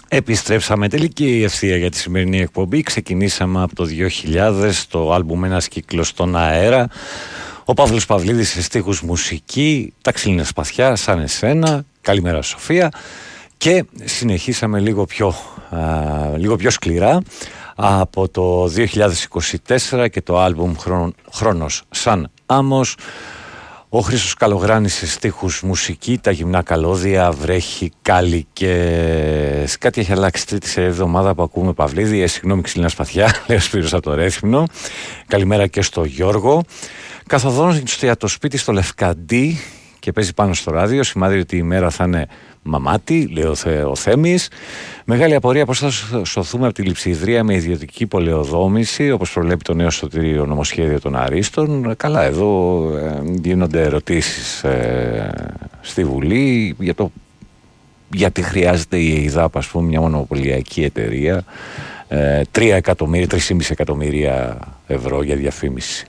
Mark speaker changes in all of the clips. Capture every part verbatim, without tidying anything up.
Speaker 1: Επιστρέψαμε τελική ευθεία για τη σημερινή εκπομπή. Ξεκινήσαμε από το δύο χιλιάδες, το άλμπουμ «Ένας κύκλος στον αέρα». Ο Παύλος Παυλίδης σε στίχους, μουσική, τα ξύλινα σπαθιά, σαν εσένα, καλημέρα Σοφία. Και συνεχίσαμε λίγο πιο, α, λίγο πιο σκληρά από το δύο χιλιάδες είκοσι τέσσερα και το άλμπουμ «Χρόνος σαν άμμος». Ο Χρήστος Καλογράνης σε στίχους, μουσική, τα γυμνά καλώδια, βρέχει, κάλλη και κάτι έχει αλλάξει τρίτη σε εβδομάδα που ακούμε Παυλίδη. Ε, συγγνώμη ξύλινα σπαθιά, λέει ο Σπύρος από το Ρέθυμνο. Καλημέρα και στο Γιώργο. Καθοδόν για το σπίτι στο Λευκαντί και παίζει πάνω στο ράδιο, σημάδι ότι η μέρα θα είναι μαμάτι, λέει ο, Θε, ο Θέμης. Μεγάλη απορία πώς θα σωθούμε από τη λειψιδρία με ιδιωτική πολεοδόμηση, όπως προβλέπει το νέο σωτήριο νομοσχέδιο των Αρίστων. Καλά, εδώ ε, γίνονται ερωτήσεις ε, στη Βουλή για το γιατί χρειάζεται η ΕΙΔΑΠ, ας πούμε, μια μονοπωλιακή εταιρεία, ε, τρία εκατομμύρια, τρία κόμμα πέντε εκατομμύρια ευρώ για διαφήμιση.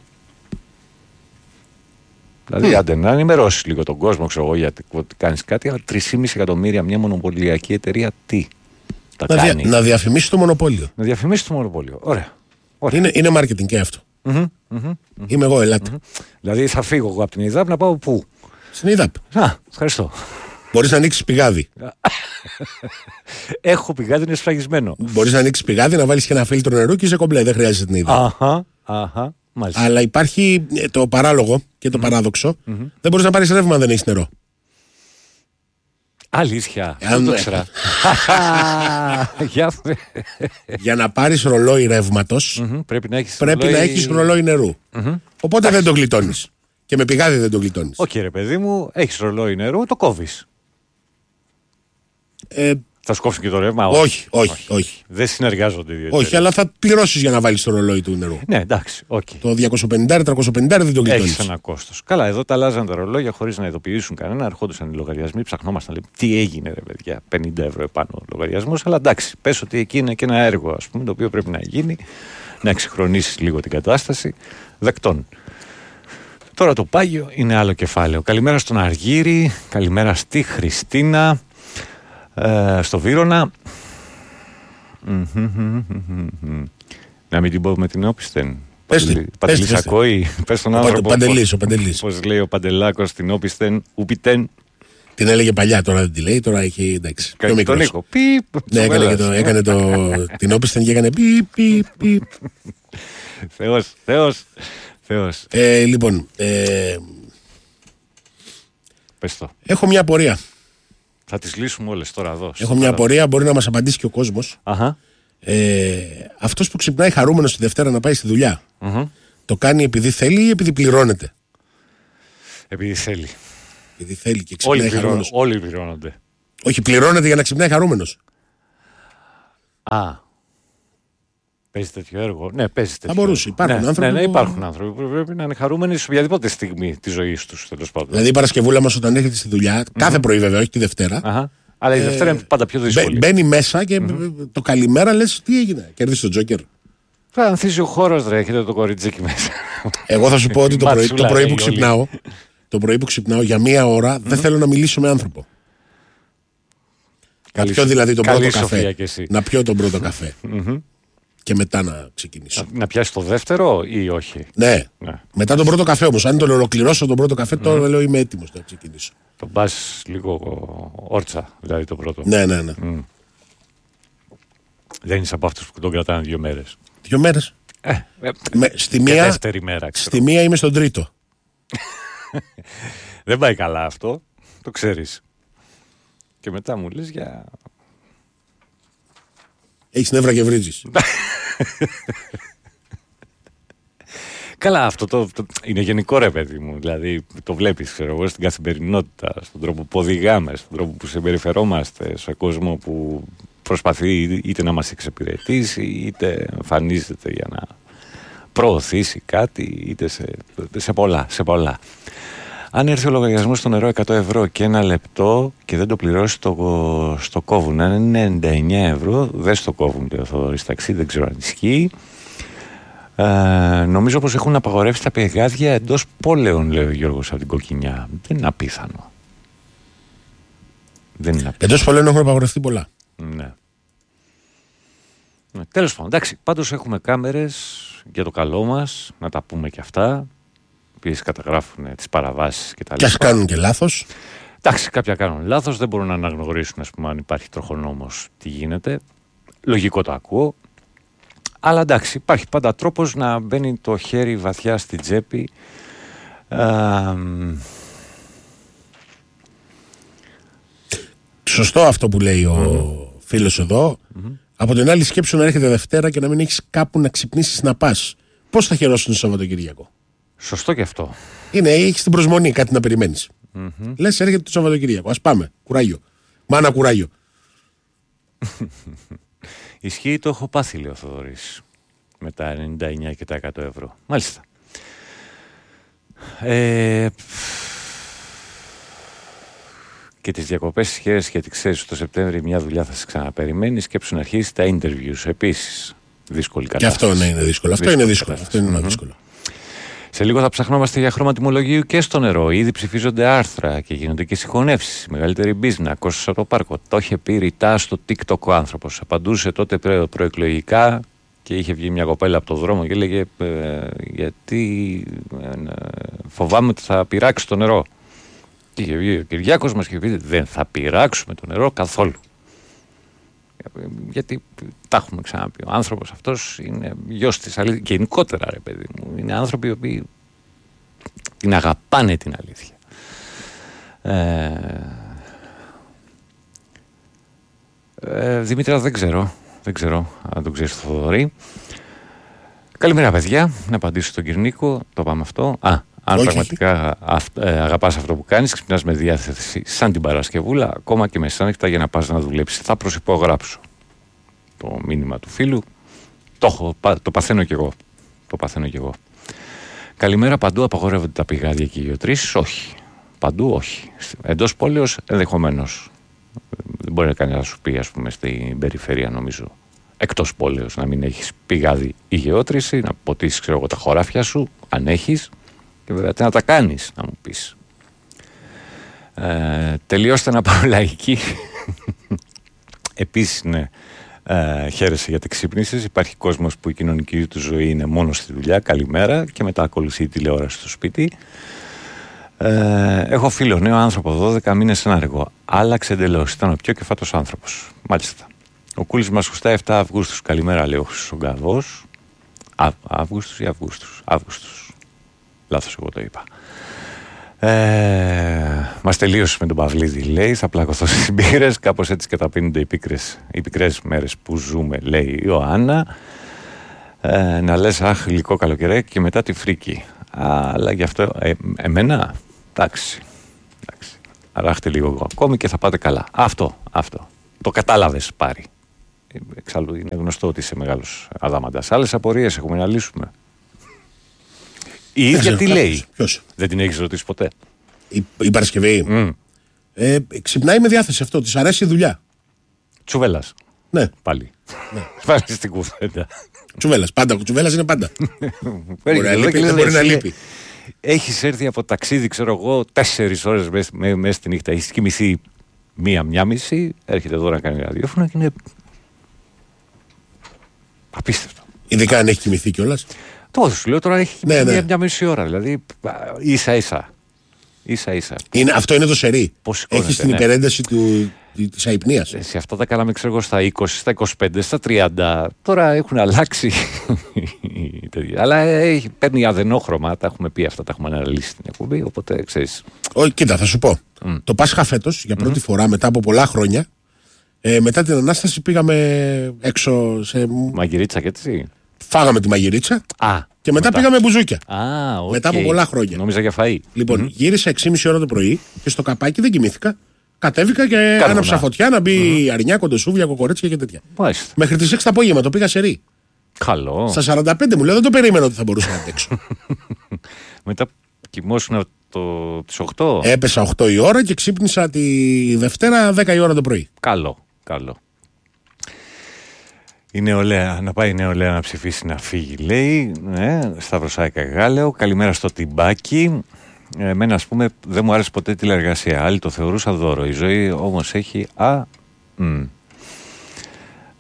Speaker 1: Δηλαδή, mm. άντε να ενημερώσει λίγο τον κόσμο, ξέρω εγώ, γιατί κάνει κάτι, αλλά τρία κόμμα πέντε εκατομμύρια μια μονοπωλιακή εταιρεία, τι τα
Speaker 2: να,
Speaker 1: κάνει.
Speaker 2: Δια, να διαφημίσει το μονοπόλιο.
Speaker 1: Να διαφημίσει το μονοπόλιο. Ωραία. Ωραία.
Speaker 2: Είναι, είναι marketing και αυτό.
Speaker 1: Mm-hmm, mm-hmm,
Speaker 2: Είμαι εγώ, ελάτε.
Speaker 1: Mm-hmm. Δηλαδή, θα φύγω εγώ από την ΕΙΔΑΠ να πάω πού?
Speaker 2: Στην ΕΙΔΑΠ.
Speaker 1: Α, ευχαριστώ.
Speaker 2: Μπορείς να ανοίξεις πηγάδι.
Speaker 1: Έχω πηγάδι, είναι σφραγισμένο.
Speaker 2: Μπορείς να ανοίξεις πηγάδι, να βάλεις και ένα φίλτρο νερού και είσαι κομπλέ. Δεν χρειάζεται την ΕΙΔΑΠ.
Speaker 1: Αχα, αχα. Μάλιστα.
Speaker 2: Αλλά υπάρχει το παράλογο και το mm-hmm. παράδοξο. Mm-hmm. Δεν μπορείς να πάρεις ρεύμα αν δεν έχεις νερό.
Speaker 1: Αλήθεια. Δεν το ξέρα.
Speaker 2: Για να πάρεις ρολόι ρεύματος
Speaker 1: mm-hmm. πρέπει να έχεις
Speaker 2: πρέπει
Speaker 1: ρολόι...
Speaker 2: να έχεις ρολόι νερού. Mm-hmm. Οπότε δεν το γλιτώνεις. Και με πηγάδι δεν το γλιτώνεις.
Speaker 1: Οκ, okay, ρε παιδί μου, έχεις ρολόι νερού, το κόβεις.
Speaker 2: Ε,
Speaker 1: θα σου κόψει και το ρεύμα?
Speaker 2: Όχι, όχι, όχι. όχι.
Speaker 1: Δεν συνεργάζονται οι δύο.
Speaker 2: Όχι, αλλά θα πληρώσεις για να βάλεις το ρολόι του νερού.
Speaker 1: Ναι, εντάξει, okay.
Speaker 2: Το διακόσια πενήντα τριακόσια πενήντα δεν το γλιτώνεις.
Speaker 1: Έχεις ένα κόστος. Καλά, εδώ τα αλλάζαν τα ρολόγια χωρίς να ειδοποιήσουν κανένα. Αρχόντουσαν οι λογαριασμοί, ψαχνόμασταν, λέει, τι έγινε, ρε παιδιά, πενήντα ευρώ επάνω ο λογαριασμός. Αλλά εντάξει, πες ότι εκεί είναι και ένα έργο, ας πούμε, το οποίο πρέπει να γίνει, να εξυγχρονίσεις λίγο την κατάσταση. Δεκτών. Τώρα το πάγιο είναι άλλο κεφάλαιο. Καλημέρα στον Αργύρη, καλημέρα στη Χριστίνα, ε, στο Βύρωνα. Να μην την πω με την όπισθεν. Παντελής ακόει, πες τον άνθρωπο.
Speaker 2: Παντελής, ο Παντελής.
Speaker 1: Πώς λέει ο Παντελάκος την όπισθεν, ουπιτεν.
Speaker 2: Την έλεγε παλιά, τώρα δεν τη λέει, τώρα έχει, εντάξει.
Speaker 1: Κάνει τον ήχο.
Speaker 2: Ναι, έκανε, και το, έκανε το, την όπισθεν και έκανε πι, πι, πι.
Speaker 1: Θεός, Θεός. Θεός.
Speaker 2: Ε, λοιπόν, ε,
Speaker 1: πες το.
Speaker 2: Έχω μια απορία.
Speaker 1: Θα τις λύσουμε όλες τώρα εδώ.
Speaker 2: Έχω μια απορία, μπορεί να μας απαντήσει και ο κόσμος.
Speaker 1: Αχα.
Speaker 2: Ε, αυτός που ξυπνάει χαρούμενος τη Δευτέρα να πάει στη δουλειά, uh-huh. το κάνει επειδή θέλει ή επειδή πληρώνεται?
Speaker 1: Επειδή θέλει.
Speaker 2: Επειδή θέλει και ξυπνάει
Speaker 1: όλοι
Speaker 2: χαρούμενος.
Speaker 1: Όλοι πληρώνονται.
Speaker 2: Όχι, πληρώνεται για να ξυπνάει χαρούμενος.
Speaker 1: Α. Παίζει τέτοιο έργο. Ναι, παίζει τέτοιο.
Speaker 2: Θα μπορούσε. Υπάρχουν
Speaker 1: ναι,
Speaker 2: άνθρωποι.
Speaker 1: Ναι, ναι,
Speaker 2: που...
Speaker 1: υπάρχουν άνθρωποι που πρέπει να είναι χαρούμενοι σε οποιαδήποτε στιγμή τη ζωή του, τέλος πάντων.
Speaker 2: Δηλαδή η Παρασκευούλα μας όταν έρχεται στη δουλειά, mm-hmm. κάθε πρωί βέβαια, όχι τη Δευτέρα.
Speaker 1: Αχα. Αλλά η Δευτέρα ε, είναι πάντα πιο δύσκολη.
Speaker 2: Μπαίνει μέσα και mm-hmm. το καλημέρα λες τι έγινε. Κέρδισε τον Τζόκερ.
Speaker 1: Θα ανθίσει ο χώρος, ρε, έχετε το κορίτσι εκεί μέσα.
Speaker 2: Εγώ θα σου πω ότι το πρωί, το πρωί που ξυπνάω, το πρωί που ξυπνάω για μία ώρα mm-hmm. δεν θέλω να μιλήσω με άνθρωπο. Καλή, να πιω δηλαδή τον πρώτο καφέ. Να πιω τον πρώτο καφέ. Mm-hmm. Και μετά να ξεκινήσω. Να,
Speaker 1: να πιάσει το δεύτερο ή όχι?
Speaker 2: Ναι. ναι. Μετά τον πρώτο καφέ όμως. Αν τον ολοκληρώσω τον πρώτο καφέ, mm. τώρα λέω είμαι έτοιμος να ξεκινήσω.
Speaker 1: Τον πας λίγο όρτσα, δηλαδή το πρώτο.
Speaker 2: Ναι, ναι, ναι. Mm.
Speaker 1: Δεν είσαι από αυτούς που τον κρατάνε δύο μέρες.
Speaker 2: Δύο μέρες.
Speaker 1: Ε, ε,
Speaker 2: Με, στη, μία,
Speaker 1: δεύτερη μέρα,
Speaker 2: στη μία είμαι στον τρίτο.
Speaker 1: Δεν πάει καλά αυτό. Το ξέρεις. Και μετά μου λες για...
Speaker 2: Έχεις νεύρα και βρίζεις.
Speaker 1: Καλά, αυτό το, το, είναι γενικό, ρε παιδί μου. Δηλαδή το βλέπεις, ξέρω εγώ, στην καθημερινότητα, στον τρόπο που οδηγάμε, στον τρόπο που συμπεριφερόμαστε, σε κόσμο που προσπαθεί είτε να μας εξυπηρετήσει, είτε εμφανίζεται για να προωθήσει κάτι, είτε σε, σε πολλά, σε πολλά. Αν έρθει ο λογαριασμός στο νερό εκατό ευρώ και ένα λεπτό και δεν το πληρώσει, το, στο κόβουν. Αν είναι ενενήντα εννέα ευρώ, δεν στο κόβουν. Το Θοδωρής ταξί, δεν ξέρω αν ισχύει. Ε, νομίζω πως έχουν απαγορεύσει τα πηγάδια εντός πόλεων, λέει ο Γιώργος από την Κοκκινιά. Δεν είναι απίθανο. Δεν είναι απίθανο.
Speaker 2: Εντός πόλεων έχουν απαγορευτεί πολλά.
Speaker 1: Ναι. Ναι, τέλος πάντων, εντάξει, πάντως έχουμε κάμερες για το καλό μας, να τα πούμε και αυτά, οι οποίες καταγράφουν τις παραβάσεις και τα λοιπά.
Speaker 2: Και ας κάνουν και λάθος.
Speaker 1: Εντάξει, κάποια κάνουν λάθος, δεν μπορούν να αναγνωρίσουν, ας πούμε, αν υπάρχει τροχονόμος, τι γίνεται. Λογικό το ακούω. Αλλά εντάξει, υπάρχει πάντα τρόπος να μπαίνει το χέρι βαθιά στην τσέπη. Α,
Speaker 2: Σωστό αυτό που λέει ο mm. φίλος εδώ. Mm-hmm. Από την άλλη σκέψου να έρχεται Δευτέρα και να μην έχεις κάπου να ξυπνήσεις να πας. Πώς θα χαιρόσουν το Σαββατοκύριακο?
Speaker 1: Σωστό και αυτό.
Speaker 2: Είναι, έχεις την προσμονή, κάτι να περιμένεις.
Speaker 1: Mm-hmm.
Speaker 2: Λες έρχεται το Σαββατοκύριακο, ας πάμε, κουράγιο. Μάνα κουράγιο.
Speaker 1: Ισχύει, το έχω πάθει, λέει ο Θοδωρής, με τα ενενήντα εννιά και τα εκατό ευρώ. Μάλιστα. Ε, και τις διακοπές της χέρες, γιατί ξέρεις ότι το Σεπτέμβρη μια δουλειά θα σε ξαναπεριμένει, σκέψου να αρχίσει τα interviews επίσης. Δύσκολη κατάσταση.
Speaker 2: Και αυτό ναι, είναι δύσκολο. Αυτό είναι δύσκολο. Αυτό είναι mm-hmm. δύσκολο.
Speaker 1: Σε λίγο θα ψαχνόμαστε για χρώμα τιμολογίου και στο νερό. Ήδη ψηφίζονται άρθρα και γίνονται και συγχωνεύσεις. Μεγαλύτερη μπίζνα, κόστος από το πάρκο. Το είχε πει ρητά στο TikTok ο άνθρωπος. Απαντούσε τότε προ, προεκλογικά και είχε βγει μια κοπέλα από το δρόμο και έλεγε ε, γιατί ε, φοβάμαι ότι θα πειράξει το νερό. Και είχε βγει ο Κυριάκος μας και πει δεν θα πειράξουμε το νερό καθόλου. Γιατί τα έχουμε ξαναπεί. Ο άνθρωπος αυτός είναι γιος της αλήθειας. Και γενικότερα, ρε παιδί μου, είναι άνθρωποι οι οποίοι την αγαπάνε την αλήθεια. Ε, ε, Δημήτρα, δεν ξέρω. Δεν ξέρω αν τον ξέρεις το Θοδωρή. Καλημέρα, παιδιά. Να απαντήσω στον Κυρνίκο. Το πάμε αυτό. Α, αν όχι, πραγματικά αυ, ε, αγαπάς αυτό που κάνεις, ξυπνάς με διάθεση σαν την Παρασκευούλα, ακόμα και μεσάνυχτα για να πας να δουλέψεις. Θα προσυπογράψω το μήνυμα του φίλου. Το, έχω, το παθαίνω κι εγώ. Το παθαίνω κι εγώ. Καλημέρα, παντού απαγορεύονται τα πηγάδια και οι γεωτρήσεις? Όχι. Παντού όχι. Εντός πόλεως ενδεχομένως. Δεν μπορεί κανένα να σου πει, ας πούμε, στην περιφέρεια, νομίζω, εκτός πόλεως, να μην έχεις πηγάδι ή γεώτρηση, να ποτίσεις, ξέρω εγώ, τα χωράφια σου, αν έχεις. Και βέβαια τι να τα κάνεις, να μου πεις. Ε, τελειώστε να πάω λαϊκή. Επίσης, ναι, ε, χαίρεσαι γιατί ξύπνησες. Υπάρχει κόσμος που η κοινωνική του ζωή είναι μόνο στη δουλειά. Καλημέρα. Και μετά ακολουθεί η τηλεόραση στο σπίτι. Ε, έχω φίλο, νέο άνθρωπο, δώδεκα μήνες άνεργο. Άλλαξε εντελώς. Ήταν ο πιο κεφάτος άνθρωπος. Μάλιστα. Ο Κούλης μας χρωστάει επτά Αυγούστου. Καλημέρα, λέει ο Χρυσογκαβός. Αύγουστος ή Αυγούστους? Αύγουστους. Λάθος, εγώ το είπα. Ε, μας τελείωσε με τον Παυλίδη, λέει. Θα πλακωθώ στις μπύρες. Κάπως έτσι καταπίνονται οι πίκρες, οι πικρές μέρες που ζούμε, λέει η Ιωάννα. Ε, να λες, αχ, γλυκό καλοκαιρέ, και μετά τη φρίκη. Αλλά γι' αυτό, ε, εμένα, εντάξει. εντάξει. Αράχτε λίγο ακόμη και θα πάτε καλά. Αυτό, αυτό. Το κατάλαβες, Πάρη. Εξάλλου είναι γνωστό ότι είσαι μεγάλος αδάμαντας. Άλλες απορίες έχουμε να λύσουμε? Η ίδια τι λέει?
Speaker 2: Ποιος?
Speaker 1: Δεν την έχεις ρωτήσει ποτέ?
Speaker 2: Η, η Παρασκευή.
Speaker 1: Mm.
Speaker 2: Ε, ξυπνάει με διάθεση αυτό. Της αρέσει η δουλειά.
Speaker 1: Τσουβέλλας.
Speaker 2: Ναι.
Speaker 1: Πάλι. Ναι. Πάλι στην κουβέντα.
Speaker 2: Τσουβέλλας. Πάντα. Τσουβέλλας είναι πάντα.
Speaker 1: Μπορεί να λείπει.
Speaker 2: Δεν μπορεί να λείπει.
Speaker 1: Έχεις έρθει από ταξίδι, ξέρω εγώ, τέσσερις ώρες μέσα στη νύχτα. Έχεις κοιμηθεί μία, μία μισή. Έρχεται εδώ να κάνει ραδιόφωνο και είναι απίστευτο.
Speaker 2: Ειδικά αν έχει κοιμηθεί κιόλας.
Speaker 1: Τόσο σου λέω, τώρα έχει
Speaker 2: ναι,
Speaker 1: μια,
Speaker 2: ναι.
Speaker 1: μια μισή ώρα. Δηλαδή ίσα ίσα. Ίσα ίσα.
Speaker 2: Είναι, αυτό είναι το σερί. Έχει την
Speaker 1: ναι.
Speaker 2: υπερένταση του, της αϊπνίας.
Speaker 1: Ε, σε αυτά τα κάναμε, ξέρω εγώ, στα είκοσι, στα είκοσι πέντε, στα τριάντα. Τώρα έχουν αλλάξει. Αλλά έχει, παίρνει αδενόχρωμα. Τα έχουμε πει αυτά, τα έχουμε αναλύσει στην εκπομπή. Οπότε ξέρεις.
Speaker 2: Όχι, κοίτα, θα σου πω. Mm. Το Πάσχα φέτος, για πρώτη mm-hmm. φορά μετά από πολλά χρόνια, ε, μετά την Ανάσταση πήγαμε έξω σε.
Speaker 1: Μαγειρίτσα και έτσι.
Speaker 2: Φάγαμε τη μαγειρίτσα.
Speaker 1: Α,
Speaker 2: και μετά, μετά πήγαμε μπουζούκια.
Speaker 1: Α, okay.
Speaker 2: Μετά από πολλά χρόνια.
Speaker 1: Νόμιζα για φαΐ.
Speaker 2: Λοιπόν, mm-hmm. γύρισα έξι και μισή ώρα το πρωί και στο καπάκι δεν κοιμήθηκα. Κατέβηκα και
Speaker 1: Κάρβουνα.
Speaker 2: άναψα φωτιά να μπει mm-hmm. αρνιά, κοντοσούβλια, κοκορέτσια και τέτοια.
Speaker 1: Μάλιστα.
Speaker 2: Μέχρι τις έξι το απόγευμα το πήγα σε ρί.
Speaker 1: Καλό.
Speaker 2: Στα σαράντα πέντε μου λέω, δεν το περίμενα ότι θα μπορούσα να αντέξω.
Speaker 1: Μετά κοιμόσουν το... τις οκτώ.
Speaker 2: Έπεσα οκτώ η ώρα και ξύπνησα τη Δευτέρα δέκα η ώρα το πρωί.
Speaker 1: Καλό, καλό. Η νεολαία, να πάει η νεολαία να ψηφίσει να φύγει, λέει. Ναι, Σταυροσάικα Γάλεο. Καλημέρα στο Τιμπάκι. Εμένα, ας πούμε, δεν μου άρεσε ποτέ τηλεεργασία. Άλλοι το θεωρούσαν δώρο. Η ζωή όμως έχει α. Μ.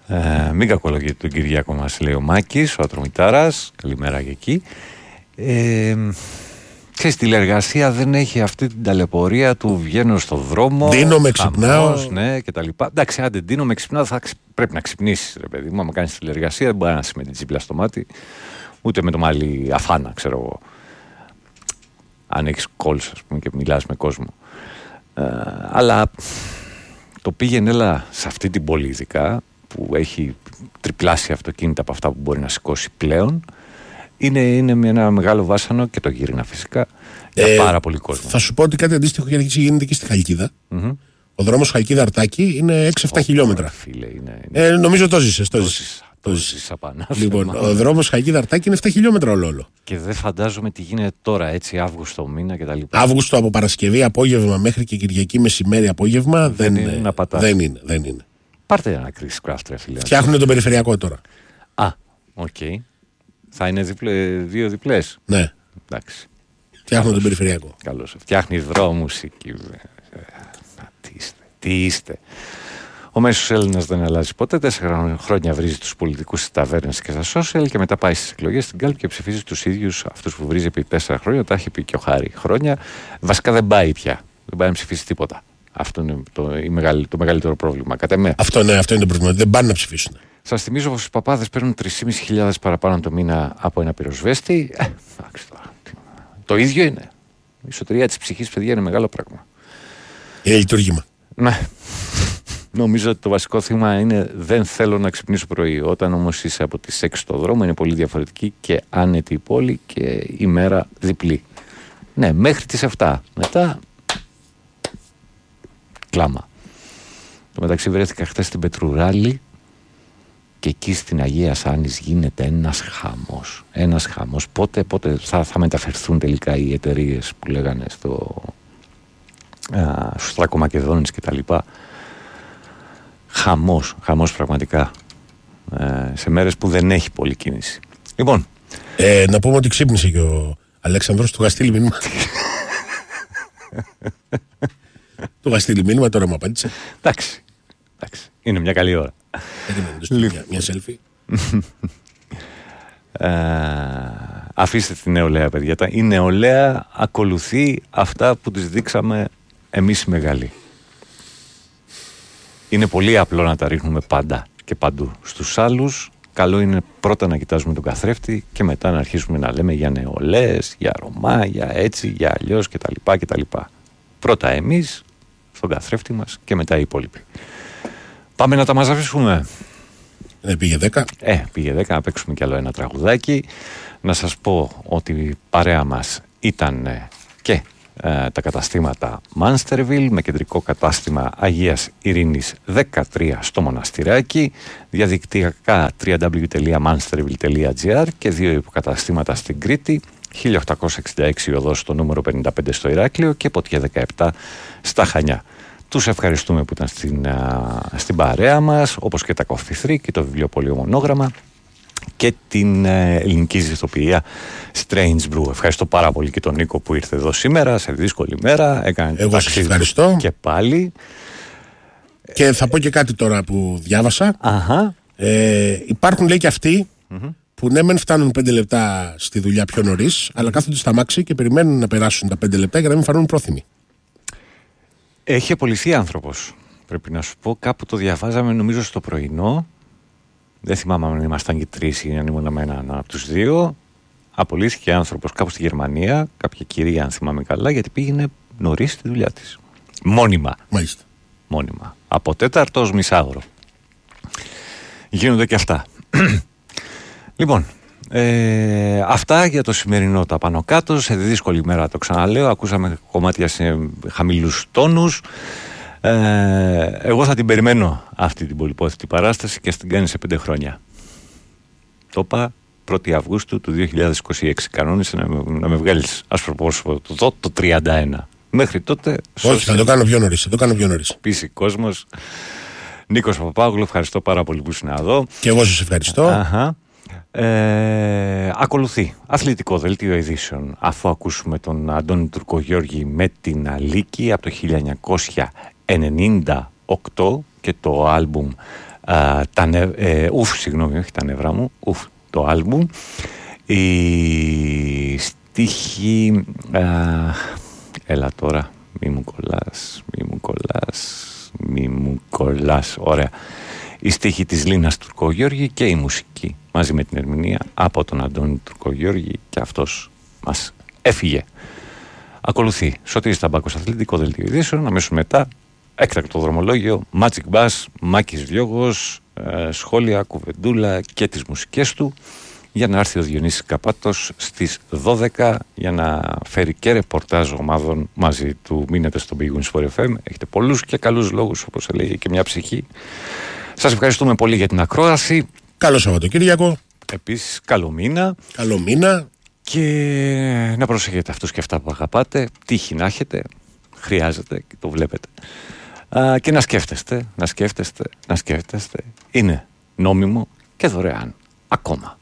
Speaker 1: Ε, μην κακολογείτε τον Κυριάκο μας, λέει ο Μάκης, ο Ατρομητάρας. Καλημέρα και εκεί. Ε, Ξέρεις, τηλεργασία δεν έχει αυτή την ταλαιπωρία του βγαίνω στο δρόμο.
Speaker 2: Δίνω με ξυπνάω.
Speaker 1: Ναι, και τα λοιπά. Εντάξει, άντε, δίνω με ξυπνάω, θα πρέπει να ξυπνήσεις, ρε παιδί μου. Αν κάνεις τηλεργασία, δεν μπορεί να είσαι με την τσίπλα στο μάτι, ούτε με το μάλι αφάνα, ξέρω εγώ. Αν έχεις calls, ας πούμε, και μιλάς με κόσμο. Ε, αλλά το πήγαινε έλα σε αυτή την πόλη, ειδικά, που έχει τριπλάσια αυτοκίνητα από αυτά που μπορεί να σηκώσει πλέον. Είναι, είναι με ένα μεγάλο βάσανο και το γύρινα φυσικά για ε, πάρα πολύ κόσμο.
Speaker 2: Θα σου πω ότι κάτι αντίστοιχο γίνεται και στη Χαλκίδα.
Speaker 1: Mm-hmm.
Speaker 2: Ο δρόμος Χαλκίδα-Αρτάκη είναι έξι εφτά χιλιόμετρα.
Speaker 1: Φίλε, είναι, είναι...
Speaker 2: Ε, νομίζω το ζήσες. Το
Speaker 1: ζήσες. Το ζήσεις απανά.
Speaker 2: Λοιπόν, ο δρόμος Χαλκίδα-Αρτάκη είναι εφτά χιλιόμετρα ολόλο.
Speaker 1: Και δεν φαντάζομαι τι γίνεται τώρα, έτσι, Αύγουστο μήνα κτλ.
Speaker 2: Αύγουστο από Παρασκευή απόγευμα μέχρι και Κυριακή μεσημέρι απόγευμα δεν, δεν, είναι, δεν είναι. Δεν είναι.
Speaker 1: Πάρτε ένα κρίση κράφτρε, φίλε.
Speaker 2: Φτιάχνουν τον περιφερειακό τώρα.
Speaker 1: Α, οκ. Okay. Θα είναι διπλέ, δύο διπλές.
Speaker 2: Ναι.
Speaker 1: Εντάξει.
Speaker 2: Φτιάχνουν τον περιφερειακό.
Speaker 1: Καλώς. Φτιάχνει δρόμους εκεί. Τι είστε. Τι είστε. Ο μέσος Έλληνας δεν αλλάζει ποτέ. Τέσσερα χρόνια βρίζει τους πολιτικούς στις ταβέρνες και στα social και μετά πάει στις εκλογές στην κάλπη και ψηφίζει τους ίδιους αυτούς που βρίζει επί τέσσερα χρόνια. Τα έχει πει και ο Χάρη χρόνια. Βασικά δεν πάει πια. Δεν πάει να ψηφίσει τίποτα. Αυτό είναι το, η μεγάλη, το μεγαλύτερο πρόβλημα. Κατά με.
Speaker 2: Αυτό, ναι, αυτό είναι το πρόβλημα. Δεν πάνε να ψηφίσουν.
Speaker 1: Σας θυμίζω πως οι παπάδες παίρνουν τρεις χιλιάδες πεντακόσιες παραπάνω το μήνα από ένα πυροσβέστη. Ε, εντάξει τώρα. Το ίδιο είναι. Η σωτηρία της ψυχής, παιδιά, είναι μεγάλο πράγμα.
Speaker 2: Είναι λειτουργήμα.
Speaker 1: Ναι. Νομίζω ότι το βασικό θύμα είναι δεν θέλω να ξυπνήσω πρωί. Όταν όμως είσαι από τις έξι στο δρόμο είναι πολύ διαφορετική και άνετη η πόλη και η μέρα διπλή. Ναι, μέχρι τις εφτά. Μετά κλάμα. Το μεταξύ βρέθηκα χθες στην Πετρουράλη και εκεί στην Αγία Σάνης γίνεται ένας χαμός. Ένας χαμός. Πότε, πότε θα, θα μεταφερθούν τελικά οι εταιρείες που λέγανε στο α, στους Θρακομακεδόνες και τα λοιπά. Χαμός, χαμός πραγματικά. Ε, σε μέρες που δεν έχει πολλή κίνηση. Λοιπόν.
Speaker 2: Ε, να πούμε ότι ξύπνησε και ο Αλέξανδρος, του είχα στείλει μήνυμα. Του είχα στείλει μήνυμα, τώρα μου απάντησε.
Speaker 1: Εντάξει. Εντάξει. Είναι μια καλή ώρα.
Speaker 2: μια, μια selfie.
Speaker 1: ε, αφήστε τη νεολαία, παιδιά. Η νεολαία ακολουθεί αυτά που τις δείξαμε εμείς οι μεγάλοι. Είναι πολύ απλό να τα ρίχνουμε πάντα και παντού στους άλλους. Καλό είναι πρώτα να κοιτάζουμε τον καθρέφτη και μετά να αρχίσουμε να λέμε για νεολαίες, για Ρωμά, για έτσι, για αλλιώς κτλ. κτλ. Πρώτα εμείς στον καθρέφτη μας και μετά οι υπόλοιποι. Πάμε να τα μαζαφίσουμε.
Speaker 2: Ε, πήγε δέκα.
Speaker 1: Ε, πήγε δέκα, να παίξουμε κι άλλο ένα τραγουδάκι. Να σας πω ότι η παρέα μας ήταν και ε, τα καταστήματα Μάνστερβιλ με κεντρικό κατάστημα Αγίας Ειρήνης δεκατρία στο Μοναστηράκι, διαδικτυακά double-u double-u double-u τελεία mansterville τελεία gr και δύο υποκαταστήματα στην Κρήτη, χίλια οκτακόσια εξήντα έξι οδός στο νούμερο πενήντα πέντε στο Ηράκλειο και Ποτιά δεκαεπτά στα Χανιά. Τους ευχαριστούμε που ήταν στην, α, στην παρέα μας, όπως και τα Coffee Three και το βιβλιοπωλείο Μονόγραμμα και την ε, ελληνική ζητοποιία Strange Brew. Ευχαριστώ πάρα πολύ και τον Νίκο που ήρθε εδώ σήμερα σε δύσκολη μέρα. Έκανε
Speaker 2: Εγώ σας ευχαριστώ.
Speaker 1: Και πάλι.
Speaker 2: Και θα πω και κάτι τώρα που διάβασα.
Speaker 1: Αχα.
Speaker 2: Ε, υπάρχουν, λέει, και αυτοί mm-hmm. που ναι μεν φτάνουν πέντε λεπτά στη δουλειά πιο νωρίς, αλλά κάθονται στα μάξι και περιμένουν να περάσουν τα πέντε λεπτά για να μην φανούν πρόθυμοι.
Speaker 1: Έχει απολυθεί άνθρωπος, πρέπει να σου πω. Κάπου το διαβάζαμε, νομίζω, στο πρωινό. Δεν θυμάμαι αν ήμασταν και τρεις ή αν ήμουν με έναν από τους δύο. Απολύθηκε άνθρωπος κάπου στη Γερμανία, κάποια κυρία, αν θυμάμαι καλά, γιατί πήγαινε νωρίς στη δουλειά της. Μόνιμα.
Speaker 2: Μάλιστα.
Speaker 1: Μόνιμα. Από τέταρτο ως μισάωρο. Γίνονται και αυτά. Λοιπόν, ε, αυτά για το σημερινό τα πάνω κάτω. Σε δύσκολη μέρα, το ξαναλέω. Ακούσαμε κομμάτια σε χαμηλούς τόνους. Ε, εγώ θα την περιμένω αυτή την πολυπόθητη παράσταση και στην κάνει σε πέντε χρόνια. Το είπα πρώτη Αυγούστου του δύο χιλιάδες είκοσι έξι. Κανόνισε να, να με βγάλεις άσπρο το, το τριάντα ένα. Μέχρι τότε.
Speaker 2: Όχι, θα το κάνω πιο νωρίς. Θα το κάνω πιο νωρίς.
Speaker 1: Πείσει κόσμος. Νίκος Παπάγλου, ευχαριστώ πάρα πολύ που ήσουν εδώ.
Speaker 2: Και εγώ σας ευχαριστώ.
Speaker 1: Αχα. Ε, ακολουθεί αθλητικό δελτίο ειδήσεων, αφού ακούσουμε τον Αντώνη Τουρκογιώργη με την Αλίκη από το χίλια εννιακόσια ενενήντα οκτώ και το άλμπουμ α, τα νε, ε, ουφ, συγγνώμη, όχι τα νευρά μου, ουφ, το άλμπουμ. Η στίχη, α, έλα τώρα, μη μου κολλάς, μη μου κολλάς, μη μου κολλάς, ωραία. Η στίχη της Λίνας Τουρκογιώργη και η μουσική μαζί με την ερμηνεία από τον Αντώνη Τουρκογιώργη, και αυτός μας έφυγε. Ακολουθεί Σωτήρης Ταμπάκος, αθλητικό δελτίο ειδήσεων. Αμέσως μετά έκτακτο δρομολόγιο, Magic Bass, Μάκης Διώγος, ε, σχόλια, κουβεντούλα και τις μουσικές του, για να έρθει ο Διονύσης Καπάτος στις δώδεκα για να φέρει και ρεπορτάζ ομάδων μαζί του. Μείνετε στον Big Wins φορ εφ εμ, έχετε πολλούς και καλούς λόγους, όπως έλεγε και μια ψυχή. Σας ευχαριστούμε πολύ για την ακρόαση.
Speaker 2: Καλό Σαββατοκύριακο.
Speaker 1: Επίσης, καλό μήνα.
Speaker 2: Καλό μήνα.
Speaker 1: Και να προσέχετε αυτούς και αυτά που αγαπάτε. Τύχη να έχετε, χρειάζεται και το βλέπετε. Α, και να σκέφτεστε, να σκέφτεστε, να σκέφτεστε. Είναι νόμιμο και δωρεάν ακόμα.